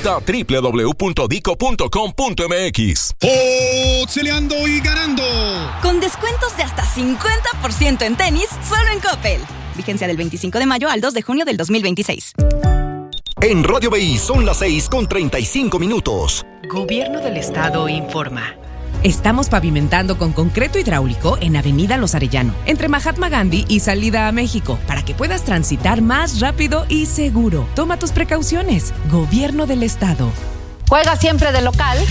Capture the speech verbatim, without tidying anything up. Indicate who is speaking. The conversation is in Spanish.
Speaker 1: Visita doble u doble u doble u punto dico punto com punto eme equis.
Speaker 2: ¡Boxeleando y ganando!
Speaker 3: Con descuentos de hasta cincuenta por ciento en tenis, solo en Coppel. Vigencia del veinticinco de mayo al dos de junio del dos mil veintiséis.
Speaker 4: En Radio B I son las seis con treinta y cinco minutos.
Speaker 5: Gobierno del Estado informa.
Speaker 6: Estamos pavimentando con concreto hidráulico en Avenida Los Arellano, entre Mahatma Gandhi y Salida a México, para que puedas transitar más rápido y seguro. Toma tus precauciones. Gobierno del Estado.
Speaker 7: Juega siempre de local